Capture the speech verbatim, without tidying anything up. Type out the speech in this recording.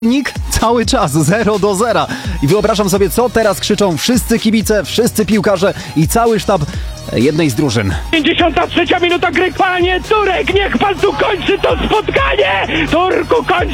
Wynik cały czas zero do zera. I wyobrażam sobie, co teraz krzyczą wszyscy kibice, wszyscy piłkarze i cały sztab jednej z drużyn. pięćdziesiąta trzecia minuta gry. Panie Turek, niech pan tu kończy to spotkanie! Turku, kończ